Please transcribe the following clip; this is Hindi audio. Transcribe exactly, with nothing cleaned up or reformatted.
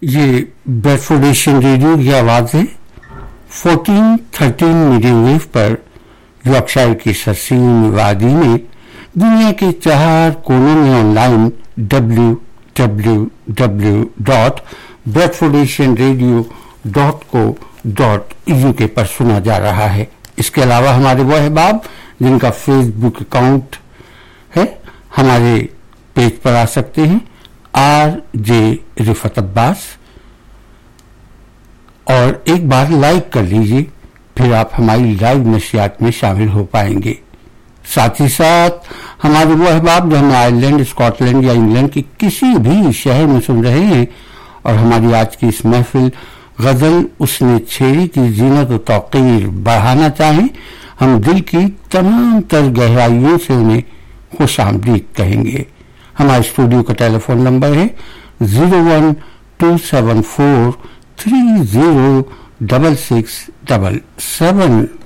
ये बेडफोर्ड एशियन रेडियो की आवाज है चौदह तेरह मीडियम वेव पर यॉर्कशायर की ससीम वादी में दुनिया के चार कोनों में online W W W dot Bedford Asian radio dot co dot UK पर सुना जा रहा है। इसके अलावा हमारे वो अहबाब जिनका फेसबुक अकाउंट है, हमारे पेज पर आ सकते हैं आर जे रिफत अब्बास, और एक बार लाइक कर लीजिए, फिर आप हमारी लाइव नशियात में शामिल हो पाएंगे। साथ ही साथ हमारे वो अहबाब जो हमें आयरलैंड, स्कॉटलैंड या इंग्लैंड के किसी भी शहर में सुन रहे हैं और हमारी आज की इस महफिल गजल उसने छेड़ी की जीनत और तौकीर बढ़ाना चाहें, हम दिल की तमाम तर गहराइयों से उन्हें खुश आमदीद कहेंगे। हमारे स्टूडियो का टेलीफोन नंबर है zero one two seven four three zero double six double seven.